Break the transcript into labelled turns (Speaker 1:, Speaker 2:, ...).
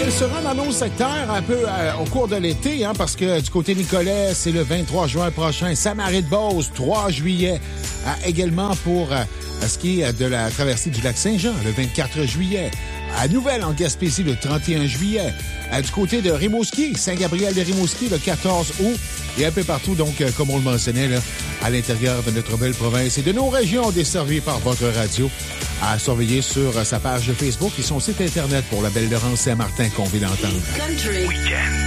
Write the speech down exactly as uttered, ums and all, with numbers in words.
Speaker 1: elle se rend dans nos secteurs un peu euh, au cours de l'été, hein, parce que du côté Nicolet, c'est le vingt-trois juin prochain. Saint-Marie-de-Beauce, trois juillet. Euh, également pour euh, ce qui est de la traversée du lac Saint-Jean, le vingt-quatre juillet. À Nouvelle, en Gaspésie, le trente et un juillet. Euh, du côté de Rimouski, Saint-Gabriel-de-Rimouski, le quatorze août. Et un peu partout, donc, euh, comme on le mentionnait, là, à l'intérieur de notre belle province et de nos régions desservies par votre radio. À surveiller sur euh, sa page Facebook et son site Internet pour la Belle-de-Rance Saint-Martin qu'on vient d'entendre.
Speaker 2: Country. Weekend.